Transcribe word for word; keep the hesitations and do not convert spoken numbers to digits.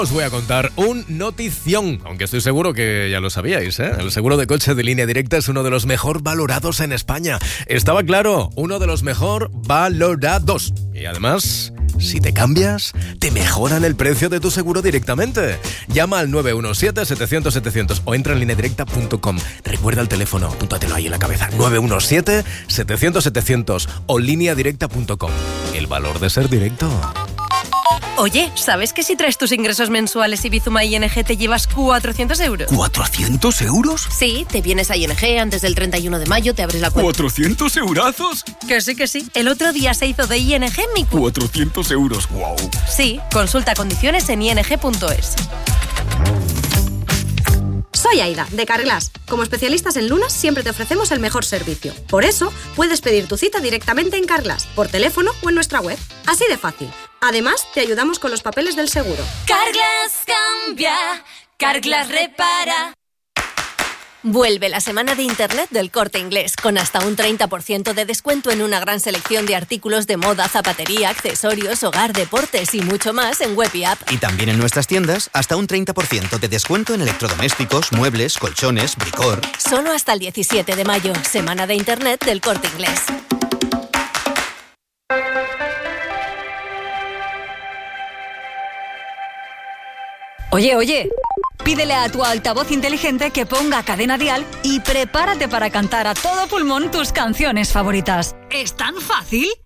Os voy a contar un notición, aunque estoy seguro que ya lo sabíais, ¿eh? El seguro de coche de Línea Directa es uno de los mejor valorados en España. Estaba claro, uno de los mejor valorados. Y además, si te cambias, te mejoran el precio de tu seguro directamente. Llama al nueve uno siete, setecientos, setecientos o entra en línea directa punto com. Recuerda el teléfono, apúntatelo ahí en la cabeza. nueve uno siete, setecientos, setecientos o línea directa punto com. El valor de ser directo. Oye, ¿sabes que si traes tus ingresos mensuales y Bizuma I N G te llevas cuatrocientos euros? ¿cuatrocientos euros? Sí, te vienes a I N G antes del treinta y uno de mayo, te abres la cuenta. ¿cuatrocientos eurazos? Que sí, que sí. El otro día se hizo de I N G en mi cuenta. cuatrocientos euros, wow. Sí, consulta condiciones en i n g punto es. Soy Aida, de Carglass. Como especialistas en lunas, siempre te ofrecemos el mejor servicio. Por eso, puedes pedir tu cita directamente en Carglass, por teléfono o en nuestra web. Así de fácil. Además, te ayudamos con los papeles del seguro. Carglass cambia, Carglass repara. Vuelve la semana de Internet del Corte Inglés, con hasta un treinta por ciento de descuento en una gran selección de artículos de moda, zapatería, accesorios, hogar, deportes y mucho más en web y app. Y también en nuestras tiendas, hasta un treinta por ciento de descuento en electrodomésticos, muebles, colchones, bricor. Solo hasta el diecisiete de mayo, semana de Internet del Corte Inglés. Oye, oye, pídele a tu altavoz inteligente que ponga Cadena Dial y prepárate para cantar a todo pulmón tus canciones favoritas. ¿Es tan fácil?